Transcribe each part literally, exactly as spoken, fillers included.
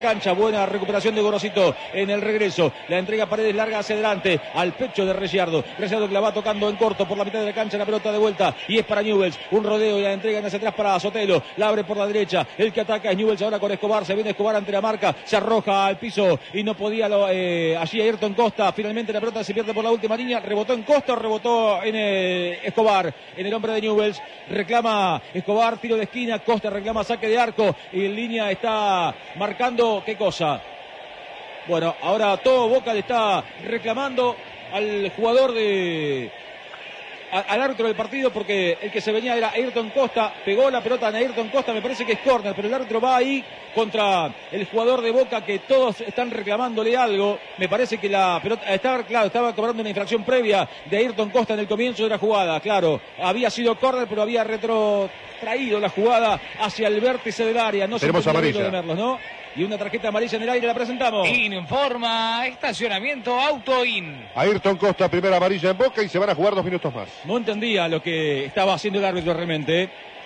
cancha. Buena recuperación de Gorosito en el regreso. La entrega Paredes larga hacia adelante al pecho de Reyardo. Reyardo que la va tocando en corto por la mitad de la cancha. La pelota de vuelta y es para Newell's. Un rodeo y la entregan hacia atrás para Sotelo. La abre por la derecha. El que ataca es Newell's ahora con Escobar. Se viene Escobar ante la marca. Se arroja al piso y no podía lo, eh, allí Ayrton Costa. Finalmente la pelota se pierde por la última línea. Rebotó en Costa o rebotó en eh, Escobar. En el hombre de Newell's. Reclama Escobar. Tiro de esquina. Costa reclama saque de arco. Y en línea está marcando. ¿Qué cosa? Bueno, ahora todo Boca le está reclamando al jugador de... A, al árbitro del partido, porque el que se venía era Ayrton Costa. Pegó la pelota en Ayrton Costa, me parece que es córner, pero el árbitro va ahí contra el jugador de Boca, que todos están reclamándole algo. Me parece que la pelota estaba, claro, estaba cobrando una infracción previa de Ayrton Costa en el comienzo de la jugada. Claro, había sido córner, pero había retrotraído la jugada hacia el vértice del área. No Tenemos amarilla de Merlos, ¿no? Y una tarjeta amarilla en el aire, la presentamos. Informa estacionamiento Auto In. Ayrton Costa, primera amarilla en Boca y se van a jugar dos minutos más. No entendía lo que estaba haciendo el árbitro realmente.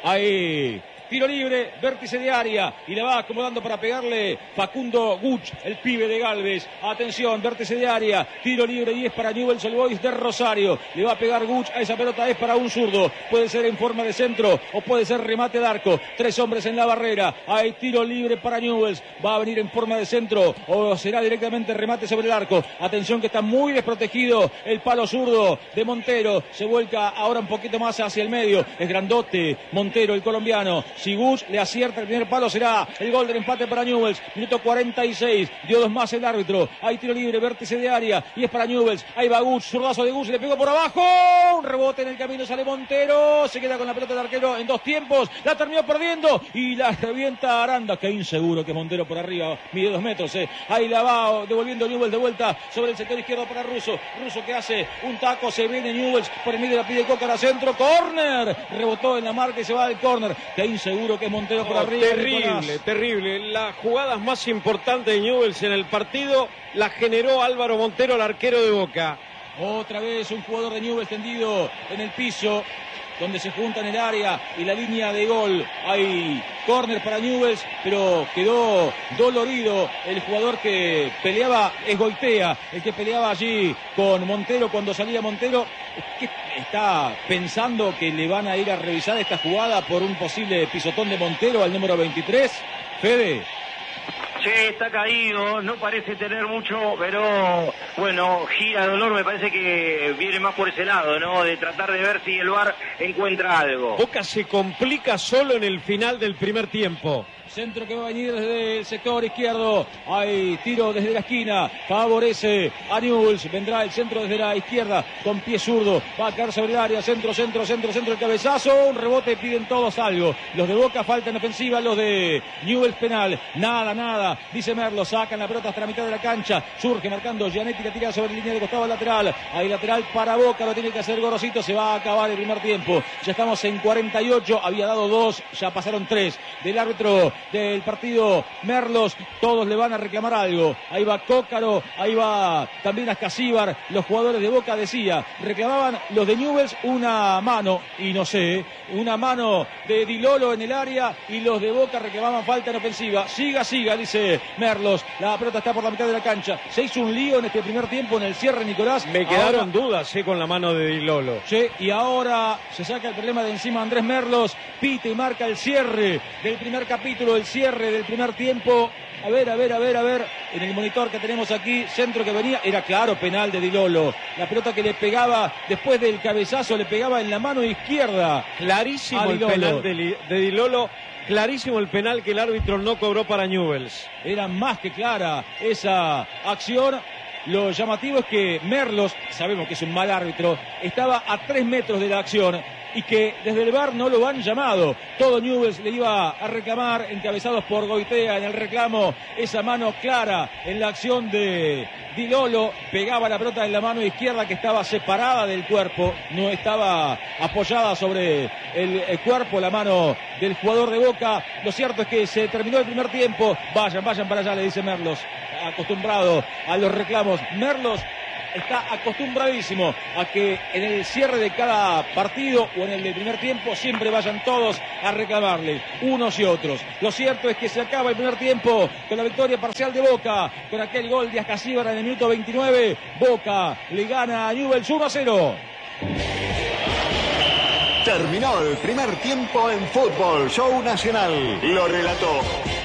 Ahí, tiro libre, vértice de área y la va acomodando para pegarle Facundo Guch, el pibe de Galvez. Atención, vértice de área, tiro libre y es para Newell's Old Boys de Rosario. Le va a pegar Guch a esa pelota, es para un zurdo. Puede ser en forma de centro o puede ser remate de arco. Tres hombres en la barrera. Hay tiro libre para Newell's. Va a venir en forma de centro o será directamente remate sobre el arco. Atención que está muy desprotegido el palo zurdo de Montero. Se vuelca ahora un poquito más hacia el medio. Es grandote Montero, el colombiano. Si Guch le acierta el primer palo, será el gol del empate para Newell's. Minuto cuarenta y seis. Dio dos más el árbitro. Hay tiro libre, vértice de área. Y es para Newell's. Ahí va Guch. Zurdazo de Guch. Le pegó por abajo. Un rebote en el camino. Sale Montero. Se queda con la pelota del arquero en dos tiempos. La terminó perdiendo. Y la revienta Aranda. Qué inseguro que Montero por arriba. Mide dos metros. Eh. Ahí la va devolviendo Newell's de vuelta sobre el sector izquierdo para Russo. Russo que hace un taco. Se viene Newell's. Por el medio la pide Coca al centro. Córner. Rebotó en la marca y se va al córner. Qué inseguro que es Montero por oh, arriba. Terrible, Nicolás. terrible. Las jugadas más importantes de Newell's en el partido las generó Álvaro Montero, el arquero de Boca. Otra vez un jugador de Newell's tendido en el piso, donde se juntan el área y la línea de gol. Hay córner para Newell's, pero quedó dolorido el jugador que peleaba, es Goitea, el que peleaba allí con Montero cuando salía Montero. ¿Qué está pensando que le van a ir a revisar esta jugada por un posible pisotón de Montero al número veintitrés? Fede. Sí, está caído, no parece tener mucho, pero bueno, gira dolor, me parece que viene más por ese lado, ¿no? De tratar de ver si el V A R encuentra algo. Boca se complica solo en el final del primer tiempo. Centro que va a venir desde el sector izquierdo. Hay tiro desde la esquina. Favorece a Newell's. Vendrá el centro desde la izquierda con pie zurdo. Va a caer sobre el área. Centro, centro, centro, centro. El cabezazo. Un rebote. Piden todos algo. Los de Boca falta en ofensiva. Los de Newell's penal. Nada, nada. Dice Merlo. Sacan la pelota hasta la mitad de la cancha. Surge marcando Gianetti. La tira sobre la línea de costado lateral. Hay lateral para Boca. Lo tiene que hacer Gorosito. Se va a acabar el primer tiempo. Ya estamos en cuarenta y ocho. Había dado dos. Ya pasaron tres. Del árbitro del partido Merlos, todos le van a reclamar algo. Ahí va Cócaro, ahí va también Ascasíbar. Los jugadores de Boca, decía, reclamaban los de Newell's una mano, y no sé, una mano de Di Lolo en el área, y los de Boca reclamaban falta en ofensiva. Siga, siga, dice Merlos. La pelota está por la mitad de la cancha. Se hizo un lío en este primer tiempo en el cierre, Nicolás. Me quedaron ahora dudas, eh, con la mano de Di Lolo. Sí, y ahora se saca el problema de encima Andrés Merlos. Pite y marca el cierre del primer capítulo, el cierre del primer tiempo. A ver, a ver, a ver, a ver. En el monitor que tenemos aquí, centro que venía, era claro, penal de Di Lolo. La pelota que le pegaba, después del cabezazo, le pegaba en la mano izquierda. Clarísimo el penal de, de Di Lolo. Clarísimo el penal que el árbitro no cobró para Newell's. Era más que clara esa acción. Lo llamativo es que Merlos, sabemos que es un mal árbitro, estaba a tres metros de la acción y que desde el V A R no lo han llamado. Todo Newell's le iba a reclamar, encabezados por Goitea en el reclamo, esa mano clara en la acción de Di Lolo. Pegaba la pelota en la mano izquierda que estaba separada del cuerpo, no estaba apoyada sobre el, el cuerpo, la mano del jugador de Boca. Lo cierto es que se terminó el primer tiempo. Vayan, vayan para allá, le dice Merlos, acostumbrado a los reclamos. Merlos está acostumbradísimo a que en el cierre de cada partido o en el del primer tiempo siempre vayan todos a reclamarle, unos y otros. Lo cierto es que se acaba el primer tiempo con la victoria parcial de Boca, con aquel gol de Ascasíbar en el minuto veintinueve. Boca le gana a Newell's uno a cero. Terminó el primer tiempo en Fútbol Show Nacional. Lo relató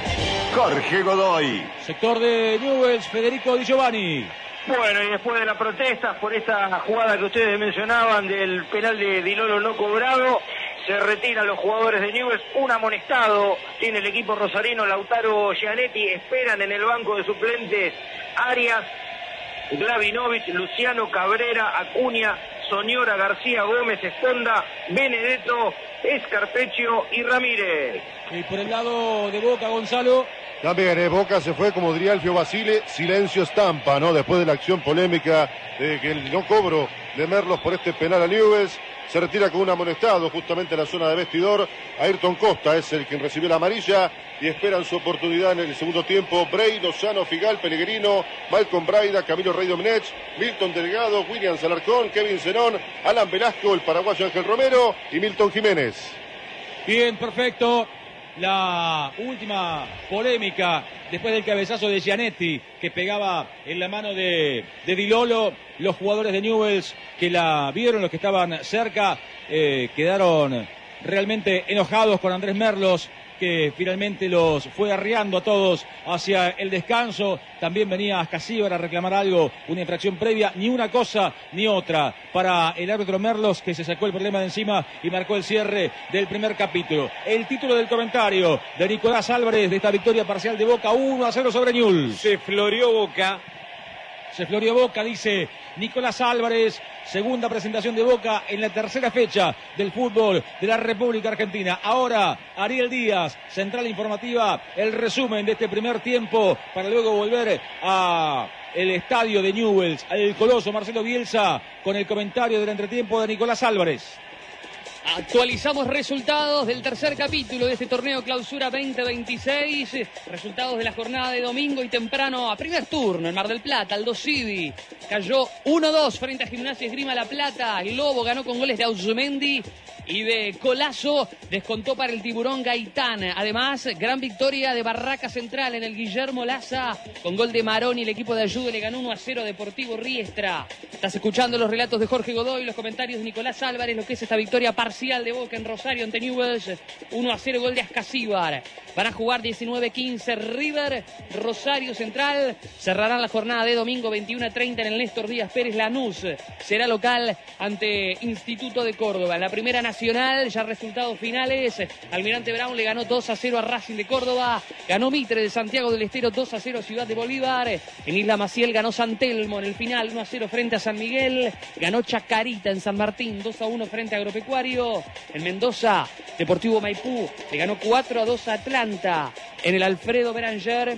Jorge Godoy. Sector de Newell's, Federico Di Giovanni. Bueno, y después de las protestas por esta jugada que ustedes mencionaban del penal de Di Lolo no cobrado, se retiran los jugadores de Newell's, un amonestado tiene el equipo rosarino. Lautaro Gianetti, esperan en el banco de suplentes Arias, Glavinovic, Luciano Cabrera, Acuña, Soñora, García, Gómez, Esponda, Benedetto, Escarpeccio y Ramírez. Y por el lado de Boca, Gonzalo. También eh, Boca se fue, como diría Alfio Basile, silencio estampa, ¿no? Después de la acción polémica de que el no cobro de Merlos por este penal a Newell's, se retira con un amonestado justamente en la zona de vestidor. Ayrton Costa es el quien recibió la amarilla y esperan su oportunidad en el segundo tiempo. Bray, Lozano, Figal, Pellegrino, Malcolm Braida, Camilo Rey Domenech, Milton Delgado, William Alarcón, Kevin Zenón, Alan Velasco, el paraguayo Ángel Romero y Milton Jiménez. Bien, perfecto. La última polémica después del cabezazo de Gianetti que pegaba en la mano de, de Di Lolo. Los jugadores de Newell's que la vieron, los que estaban cerca, eh, quedaron realmente enojados con Andrés Merlos, que finalmente los fue arreando a todos hacia el descanso. También venía Ascasíbar a reclamar algo, una infracción previa, ni una cosa ni otra para el árbitro Merlos, que se sacó el problema de encima y marcó el cierre del primer capítulo. El título del comentario de Nicolás Álvarez de esta victoria parcial de Boca, uno a cero sobre Newell's. Se floreó Boca. Se floreó Boca, dice Nicolás Álvarez. Segunda presentación de Boca en la tercera fecha del fútbol de la República Argentina. Ahora Ariel Díaz, central informativa, el resumen de este primer tiempo para luego volver a el estadio de Newell's, al coloso Marcelo Bielsa, con el comentario del entretiempo de Nicolás Álvarez. Actualizamos resultados del tercer capítulo de este torneo Clausura veinte veintiséis. Resultados de la jornada de domingo y temprano a primer turno en Mar del Plata. Aldo Civi cayó uno dos frente a Gimnasia Esgrima La Plata. El Lobo ganó con goles de Auzumendi y de Colazo. Descontó para el Tiburón Gaitán. Además, gran victoria de Barraca Central en el Guillermo Laza con gol de Maroni. El equipo de Ayude le ganó uno a cero a Deportivo Riestra. Estás escuchando los relatos de Jorge Godoy, los comentarios de Nicolás Álvarez, lo que es esta victoria parcial de Boca en Rosario ante Newell's, uno a cero, gol de Ascasíbar. Van a jugar diecinueve quince River, Rosario Central. Cerrarán la jornada de domingo veintiuno a treinta en el Néstor Díaz Pérez. Lanús será local ante Instituto de Córdoba. En la Primera Nacional, ya resultados finales. Almirante Brown le ganó dos a cero a Racing de Córdoba. Ganó Mitre de Santiago del Estero dos a cero a Ciudad de Bolívar. En Isla Maciel ganó San Telmo en el final uno a cero frente a San Miguel. Ganó Chacarita en San Martín dos a uno frente a Agropecuario. En Mendoza, Deportivo Maipú le ganó cuatro a dos a Atlanta. En el Alfredo Beranger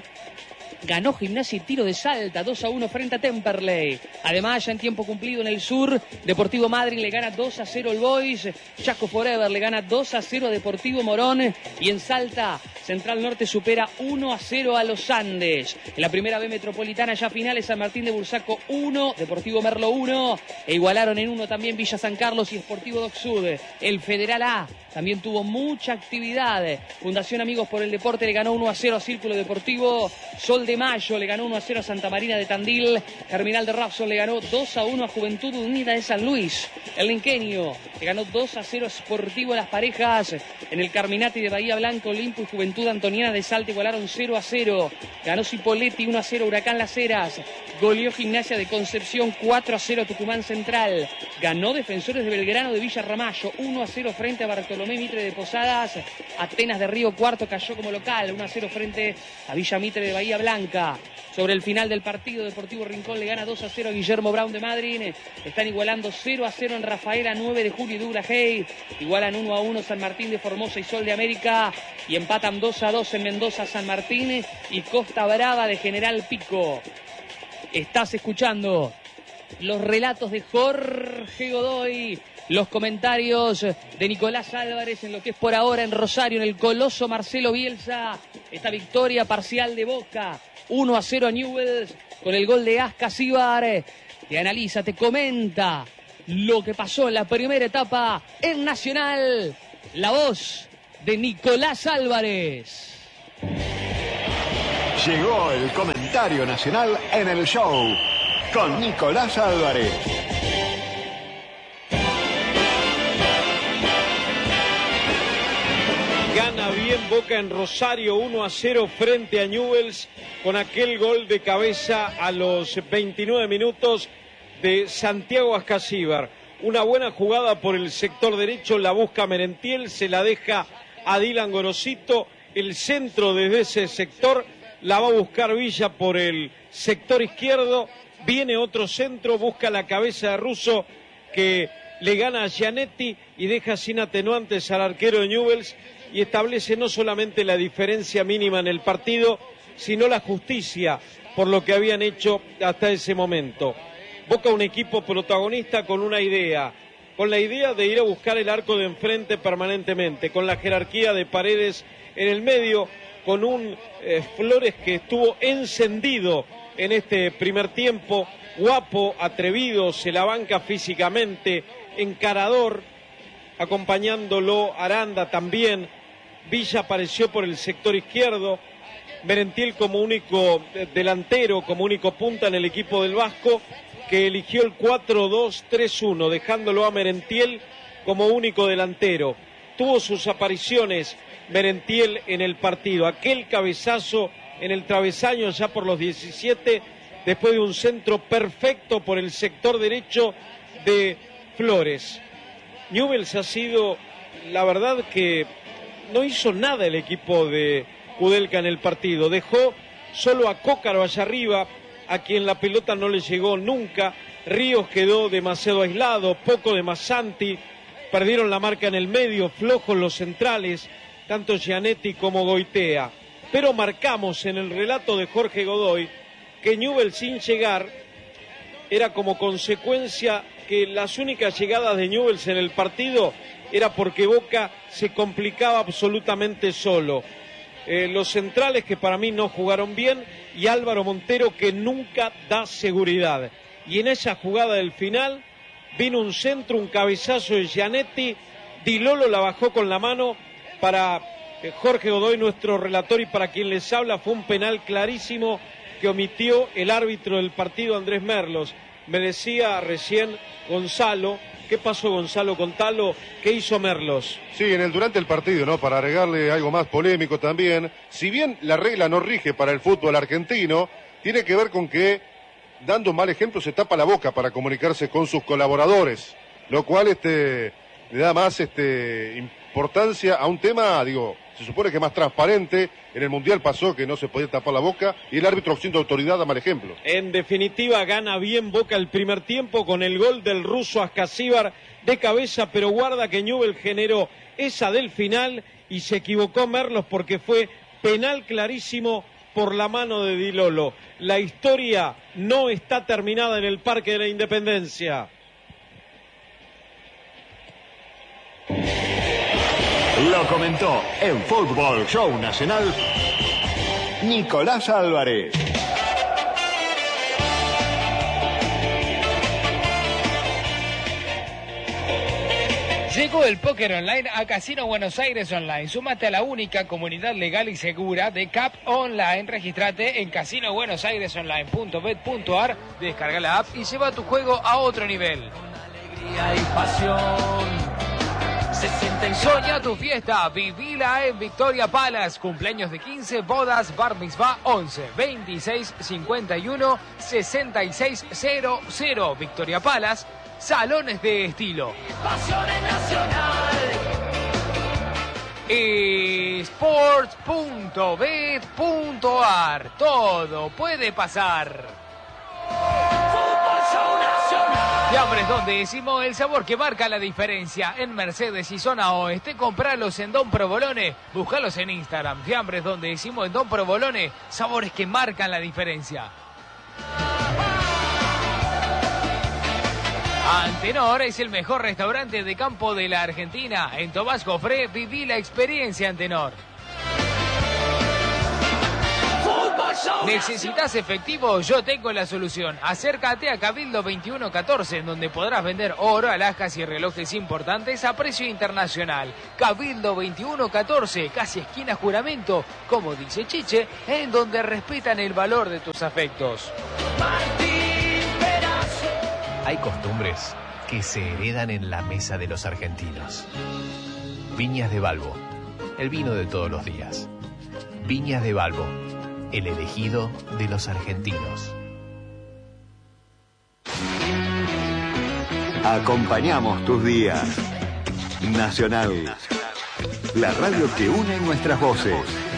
ganó Gimnasia y Tiro de Salta dos a uno frente a Temperley. Además, ya en tiempo cumplido en el sur, Deportivo Madryn le gana dos a cero al Boys. Chaco Forever le gana dos a cero a Deportivo Morón. Y en Salta, Central Norte supera uno a cero a los Andes. En la Primera B Metropolitana, ya finales, San Martín de Bursaco uno, Deportivo Merlo uno. E igualaron en uno también Villa San Carlos y Sportivo Doc Sud. El Federal A también tuvo mucha actividad. Fundación Amigos por el Deporte le ganó uno a cero a Círculo Deportivo Sol de Mayo, le ganó uno a cero a Santa Marina de Tandil. Germinal de Rapson le ganó dos a uno a Juventud Unida de San Luis. El Linqueño le ganó dos a cero a Sportivo Las Parejas. En el Carminati de Bahía Blanca, Olimpo y Juventud Antoniana de Salta igualaron cero a cero. Ganó Cipolletti uno a cero Huracán Las Heras. Goleó Gimnasia de Concepción cuatro a cero a Tucumán Central. Ganó Defensores de Belgrano de Villa Ramallo uno a cero frente a Bartolomé Mitre de Posadas. Atenas de Río Cuarto cayó como local uno a cero frente a Villa Mitre de Bahía Blanca. Sobre el final del partido, Deportivo Rincón le gana dos a cero a Guillermo Brown de Madryn. Están igualando cero a cero en Rafaela, nueve de julio y Douglas Hay. Igualan uno a uno San Martín de Formosa y Sol de América. Y empatan dos a dos en Mendoza, San Martín y Costa Brava de General Pico. Estás escuchando los relatos de Jorge Godoy, los comentarios de Nicolás Álvarez en lo que es por ahora en Rosario, en el coloso Marcelo Bielsa. Esta victoria parcial de Boca, uno a cero a Newell's. con el gol de Ascasíbar. Te analiza, te comenta lo que pasó en la primera etapa en Nacional. La voz de Nicolás Álvarez. Llegó el comentario nacional en el show con Nicolás Álvarez. Gana bien Boca en Rosario, uno a cero frente a Newell's, con aquel gol de cabeza a los veintinueve minutos de Santiago Ascasíbar. Una buena jugada por el sector derecho, la busca Merentiel, se la deja a Dylan Gorosito, el centro desde ese sector, la va a buscar Villa por el sector izquierdo, viene otro centro, busca la cabeza de Russo que le gana a Gianetti y deja sin atenuantes al arquero de Newell's y establece no solamente la diferencia mínima en el partido, sino la justicia por lo que habían hecho hasta ese momento. Boca un equipo protagonista con una idea, con la idea de ir a buscar el arco de enfrente permanentemente, con la jerarquía de Paredes en el medio, con un eh, Flores que estuvo encendido en este primer tiempo, guapo, atrevido, se la banca físicamente, encarador, acompañándolo Aranda también. Villa apareció por el sector izquierdo, Merentiel como único delantero, como único punta en el equipo del Vasco, que eligió el cuatro dos tres uno, dejándolo a Merentiel como único delantero. Tuvo sus apariciones Merentiel en el partido, aquel cabezazo en el travesaño ya por los diecisiete, después de un centro perfecto por el sector derecho de Flores. Newell's ha sido, la verdad que no hizo nada el equipo de Kudelka en el partido, dejó solo a Cócaro allá arriba, a quien la pelota no le llegó nunca. Ríos quedó demasiado aislado, poco de Massanti, perdieron la marca en el medio, flojos los centrales, tanto Gianetti como Goitea. Pero marcamos en el relato de Jorge Godoy que Newell's sin llegar era como consecuencia que las únicas llegadas de Newell's en el partido era porque Boca se complicaba absolutamente solo. Eh, los centrales que para mí no jugaron bien y Álvaro Montero que nunca da seguridad. Y en esa jugada del final vino un centro, un cabezazo de Gianetti, Di Lolo la bajó con la mano para eh, Jorge Godoy, nuestro relator, y para quien les habla fue un penal clarísimo que omitió el árbitro del partido, Andrés Merlos. Me decía recién Gonzalo, ¿qué pasó Gonzalo con Talo? ¿Qué hizo Merlos? Sí, en el durante el partido, ¿no? Para agregarle algo más polémico también, si bien la regla no rige para el fútbol argentino, tiene que ver con que, dando un mal ejemplo, se tapa la boca para comunicarse con sus colaboradores, lo cual este, le da más este, importancia a un tema, digo, se supone que más transparente. En el Mundial pasó que no se podía tapar la boca y el árbitro siendo autoridad da mal ejemplo. En definitiva, gana bien Boca el primer tiempo con el gol del ruso Ascasíbar de cabeza, pero guarda que Newell's generó esa del final y se equivocó Merlos porque fue penal clarísimo por la mano de Di Lolo. La historia no está terminada en el Parque de la Independencia. Lo comentó en Fútbol Show Nacional Nicolás Álvarez. Llegó el póker online a Casino Buenos Aires Online. Súmate a la única comunidad legal y segura de C A P Online. Regístrate en casino buenos aires online punto bet punto ar, descarga la app y lleva tu juego a otro nivel. Alegría y pasión. Soña tu fiesta, vivila en Victoria Palace. Cumpleaños de quince, bodas, bar mitzvah once, veintiséis, cincuenta y uno, sesenta y seis cero cero. Victoria Palace, salones de estilo. Sports punto bet punto ar. Todo puede pasar. Fiambres donde decimos el sabor que marca la diferencia. En Mercedes y zona oeste, compralos en Don Provolone. Búscalos en Instagram. Fiambres donde decimos en Don Provolone, sabores que marcan la diferencia. Antenor es el mejor restaurante de campo de la Argentina. En Tomás Gofré viví la experiencia Antenor. Fútbol ¿Necesitas efectivo? Yo tengo la solución. Acércate a Cabildo veintiuno catorce, en donde podrás vender oro, alhajas y relojes importantes a precio internacional. Cabildo veintiuno catorce, casi esquina Juramento, como dice Chiche, en donde respetan el valor de tus afectos. Hay costumbres que se heredan en la mesa de los argentinos. Viñas de Balbo, el vino de todos los días. Viñas de Balbo, el elegido de los argentinos. Acompañamos tus días. Nacional, la radio que une nuestras voces.